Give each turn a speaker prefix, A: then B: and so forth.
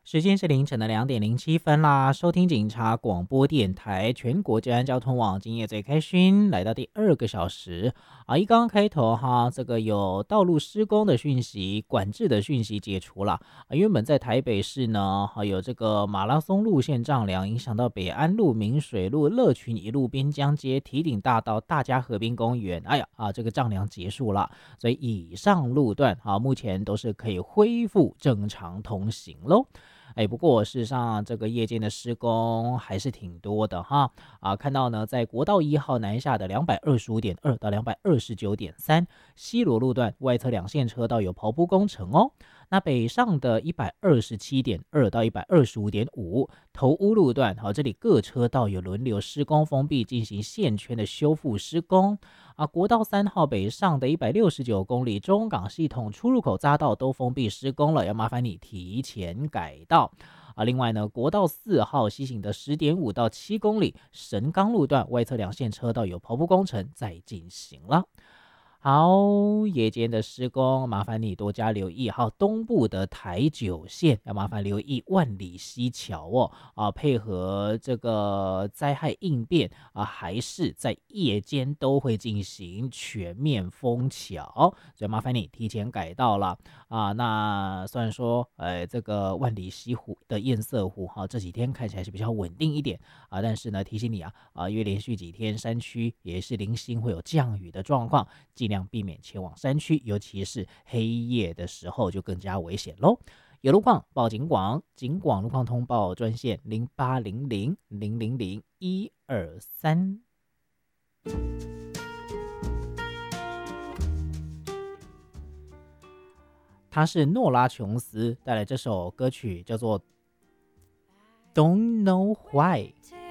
A: 时间是凌晨的2:07啦，收听警察广播电台全国治安交通网，今夜最开心，来到第2个小时啊！一刚刚开头哈，这个有道路施工的讯息、管制的讯息解除了啊。原本在台北市呢，有这个马拉松路线丈量，影响到北安路、明水路、乐群一路、滨江街、堤顶大道、大家河滨公园，这个丈量结束了，所以以上路段目前都是可以恢复正常通行喽。不过事实上这个夜间的施工还是挺多的哈看到呢，在国道1号南下的225.2到229.3西螺路段外侧2线车道有刨铺工程哦。那北上的127.2到125.5头屋路段，这里各车道有轮流施工封闭，进行线圈的修复施工国道3号北上的169公里中港系统出入口匝道都封闭施工了，要麻烦你提前改道另外呢，国道4号西行的10.5到7公里神冈路段外侧2线车道有刨铺工程在进行了。好，夜间的施工麻烦你多加留意。好，东部的台九线要麻烦留意万里溪桥配合这个灾害应变还是在夜间都会进行全面封桥，所以麻烦你提前改道了那虽然说这个万里溪湖的堰塞湖这几天看起来是比较稳定一点但是呢提醒你因为连续几天山区也是零星会有降雨的状况，尽量避免前往山区，尤其是黑夜的时候就更加危险咯。有路况报警广，警广路况通报专线0800000123。他是诺拉琼斯带来这首歌曲叫做 Don't Know Why。